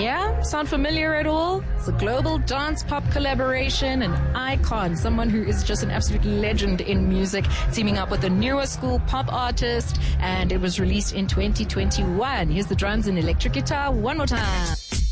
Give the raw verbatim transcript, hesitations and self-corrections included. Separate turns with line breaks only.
Yeah? Sound familiar at all? It's a global dance pop collaboration, an icon, someone who is just an absolute legend in music, teaming up with a newer school pop artist, and it was released in twenty twenty-one. Here's the drums and electric guitar one more time.